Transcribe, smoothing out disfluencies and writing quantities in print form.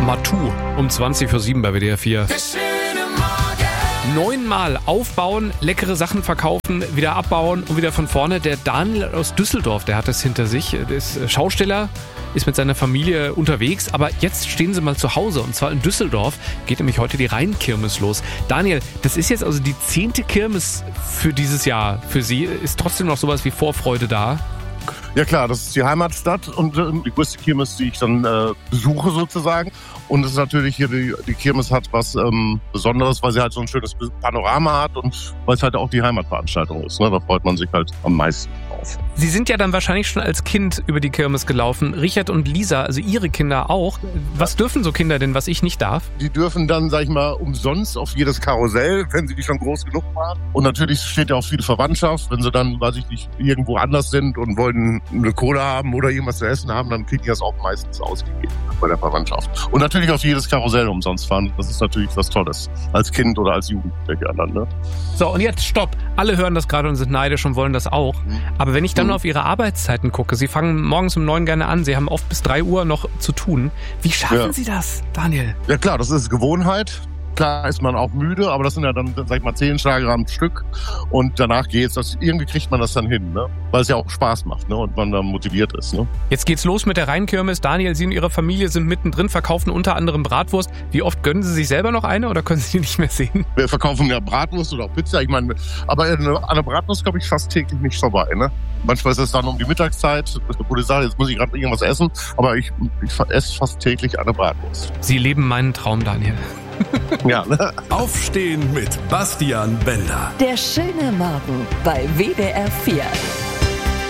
Matu um 20:07 bei WDR 4. 9-mal aufbauen, leckere Sachen verkaufen, wieder abbauen und wieder von vorne. Der Daniel aus Düsseldorf, der hat das hinter sich. Der ist Schausteller, ist mit seiner Familie unterwegs. Aber jetzt stehen sie mal zu Hause. Und zwar in Düsseldorf geht nämlich heute die Rheinkirmes los. Daniel, das ist jetzt also die 10. Kirmes für dieses Jahr für Sie. Ist trotzdem noch sowas wie Vorfreude da? Ja klar, das ist die Heimatstadt und die größte Kirmes, die ich dann besuche sozusagen. Und es ist natürlich hier, die Kirmes hat was Besonderes, weil sie halt so ein schönes Panorama hat und weil es halt auch die Heimatveranstaltung ist. Ne? Da freut man sich halt am meisten drauf. Sie sind ja dann wahrscheinlich schon als Kind über die Kirmes gelaufen. Richard und Lisa, also Ihre Kinder auch. Was dürfen so Kinder denn, was ich nicht darf? Die dürfen dann, sag ich mal, umsonst auf jedes Karussell, wenn sie schon groß genug waren. Und natürlich steht ja auch viel Verwandtschaft. Wenn sie dann, weiß ich nicht, irgendwo anders sind und wollen eine Kohle haben oder irgendwas zu essen haben, dann kriegen die das auch meistens ausgegeben bei der Verwandtschaft. Und natürlich auf jedes Karussell umsonst fahren. Das ist natürlich was Tolles. Als Kind oder als Jugendlicher dann, ne? So, und jetzt stopp. Alle hören das gerade und sind neidisch und wollen das auch. Aber wenn ich dann auf Ihre Arbeitszeiten gucke, Sie fangen morgens um 9 gerne an, Sie haben oft bis 3 Uhr noch zu tun. Wie schaffen Sie das, Daniel? Ja klar, das ist Gewohnheit. Klar ist man auch müde, aber das sind ja dann, sag ich mal, 10 Schlager am Stück und danach geht's. Irgendwie kriegt man das dann hin, ne? Weil es ja auch Spaß macht, ne? Und man dann motiviert ist, ne? Jetzt geht's los mit der Rheinkirmes. Daniel, Sie und Ihre Familie sind mittendrin, verkaufen unter anderem Bratwurst. Wie oft gönnen Sie sich selber noch eine oder können Sie die nicht mehr sehen? Wir verkaufen ja Bratwurst oder auch Pizza. Ich meine, aber an der Bratwurst komme ich fast täglich nicht vorbei, ne? Manchmal ist es dann um die Mittagszeit, wo ich sage, jetzt muss ich gerade irgendwas essen, aber ich esse fast täglich eine Bratwurst. Sie leben meinen Traum, Daniel. Ja, ne? Aufstehen mit Bastian Bender. Der schöne Morgen bei WDR 4.